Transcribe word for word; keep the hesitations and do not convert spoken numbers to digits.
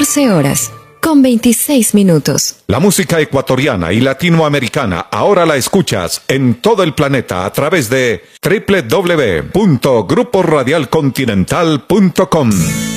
catorce horas, con veintiséis minutos. La música ecuatoriana y latinoamericana ahora la escuchas en todo el planeta a través de doble u doble u doble u punto grupo radial continental punto com.